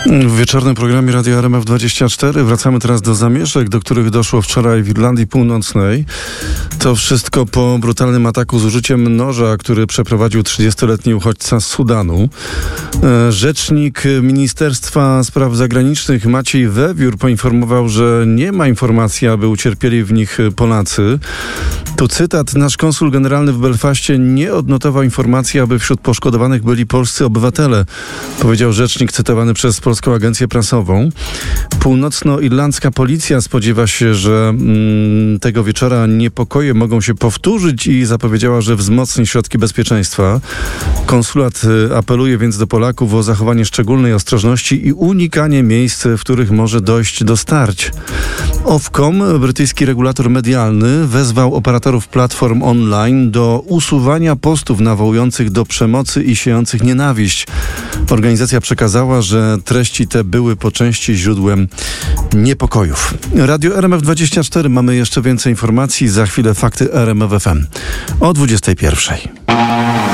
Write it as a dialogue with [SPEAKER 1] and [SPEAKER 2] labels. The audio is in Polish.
[SPEAKER 1] W wieczornym programie Radio RMF24 wracamy teraz do zamieszek, do których doszło wczoraj w Irlandii Północnej. To wszystko po brutalnym ataku z użyciem noża, który przeprowadził 30-letni uchodźca z Sudanu. Rzecznik Ministerstwa Spraw Zagranicznych Maciej Wewiór poinformował, że nie ma informacji, aby ucierpieli w nich Polacy. Tu cytat: nasz konsul generalny w Belfaście nie odnotował informacji, aby wśród poszkodowanych byli polscy obywatele, powiedział rzecznik cytowany przez Polską Agencję Prasową. Północnoirlandzka policja spodziewa się, że tego wieczora niepokoje mogą się powtórzyć i zapowiedziała, że wzmocni środki bezpieczeństwa. Konsulat apeluje więc do Polaków o zachowanie szczególnej ostrożności i unikanie miejsc, w których może dojść do starć. Ofcom, brytyjski regulator medialny, wezwał operatorów platform online do usuwania postów nawołujących do przemocy i siejących nienawiść. Organizacja przekazała, że treści te były po części źródłem niepokojów. Radio RMF24, mamy jeszcze więcej informacji. Za chwilę fakty RMF FM o 21:00.